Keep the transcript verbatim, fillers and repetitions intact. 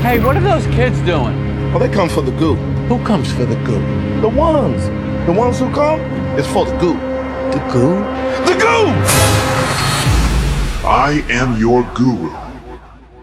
Hey, what are those kids doing? Well, they come for the goo. Who comes for the goo? The ones. The ones who come is for the goo. The goo? The goo! I am your guru.